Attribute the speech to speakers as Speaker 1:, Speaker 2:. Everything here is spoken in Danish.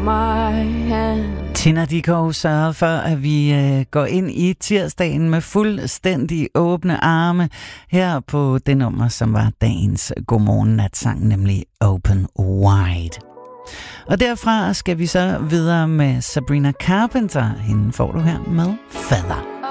Speaker 1: my hand.
Speaker 2: Tina Dickow sørger for, at vi går ind i tirsdagen med fuldstændig åbne arme her på det nummer, som var dagens Godmorgen Natsang, nemlig Open Wide. Og derfra skal vi så videre med Sabrina Carpenter. Hende får du her med Feather.